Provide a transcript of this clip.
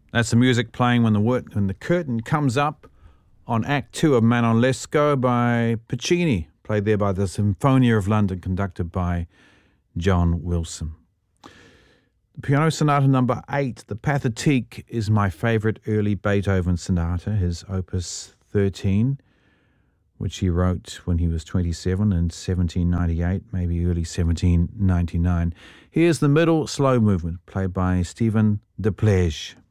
That's the music playing when the curtain comes up on Act 2 of Manon Lescaut by Puccini, played there by the Sinfonia of London, conducted by John Wilson. The Piano Sonata number 8, the Pathétique, is my favorite early Beethoven sonata, his opus 13, which he wrote when he was 27 in 1798, maybe early 1799. Here's the middle slow movement, played by Stephen Deplege.